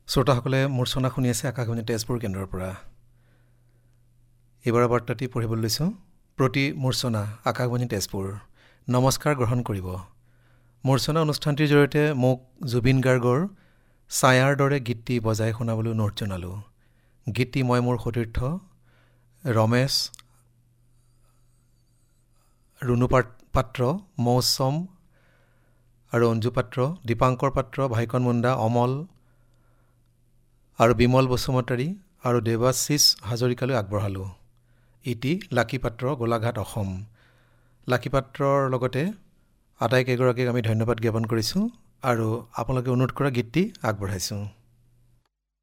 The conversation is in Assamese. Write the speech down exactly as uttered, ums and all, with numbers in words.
শ্ৰোতাসকলে মূৰ্ছনা শুনি আছে আকাশবাণী তেজপুৰ কেন্দ্ৰৰ পৰা। এইবাৰৰ বাৰ্তাটি পঢ়িবলৈ লৈছোঁ। প্ৰতি মূৰ্ছনা আকাশবাণী তেজপুৰ। নমস্কাৰ গ্ৰহণ কৰিব। মূৰ্ছনা অনুষ্ঠানটিৰ জৰিয়তে মোক জুবিন গাৰ্গৰ ছায়াৰ দৰে গীতটি বজাই শুনাবলৈ অনুৰোধ জনালোঁ। গীতটি মই মোৰ সতীৰ্থ ৰমেশ, ৰুণু পাত্ৰ, মৌচম আৰু অঞ্জু পাত্ৰ, দীপাংকৰ পাত্ৰ, ভাইকন মুণ্ডা, অমল আৰু বিমল বসুমতাৰী আৰু দেৱাশিষ হাজৰিকালৈ আগবঢ়ালোঁ। ইটি লাকী পাত্ৰ, গোলাঘাট, অসম। লাকী পাত্ৰৰ লগতে আটাইকেইগৰাকীক আমি ধন্যবাদ জ্ঞাপন কৰিছোঁ আৰু আপোনালোকে অনুৰোধ কৰা গীতটি আগবঢ়াইছোঁ।